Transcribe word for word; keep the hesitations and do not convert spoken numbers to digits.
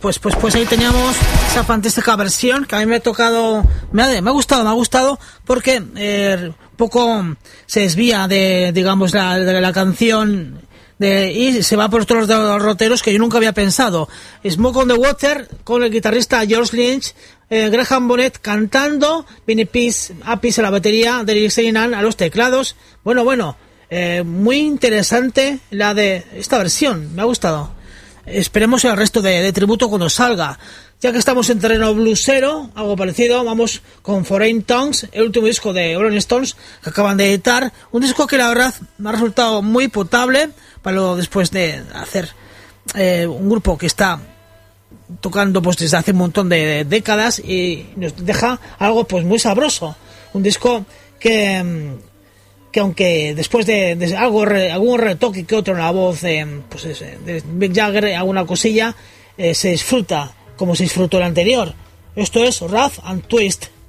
pues, pues, pues ahí teníamos esa fantástica versión que a mí me ha tocado, me ha, me ha gustado, me ha gustado porque eh, poco se desvía de, digamos, la, de la canción de, y se va por otros roteros que yo nunca había pensado. Smoke on the Water con el guitarrista George Lynch, eh, Graham Bonnet cantando, Vinnie Peace, Apis a la batería, Derek Seynan a los teclados. Bueno, bueno, eh, muy interesante la de esta versión, me ha gustado. Esperemos el resto de, de tributo cuando salga. Ya que estamos en terreno bluesero, algo parecido, vamos con Foreign Tongues, el último disco de Rolling Stones que acaban de editar. Un disco que la verdad me ha resultado muy potable para lo después de hacer eh, un grupo que está tocando pues desde hace un montón de, de décadas y nos deja algo pues muy sabroso. Un disco que... que aunque después de, de algo re, algún retoque que otro en la voz eh, pues es, de Mick Jagger, alguna cosilla, eh, se disfruta como se disfrutó el anterior. Esto es Wrath and Twist.